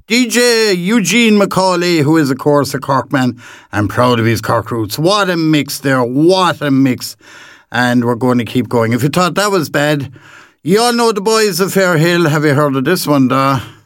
DJ Eugene Macaulay, who is, of course, a Cork man and proud of his Cork roots. What a mix there. What a mix. And we're going to keep going. If you thought that was bad, you all know the boys of Fairhill. Have you heard of this one,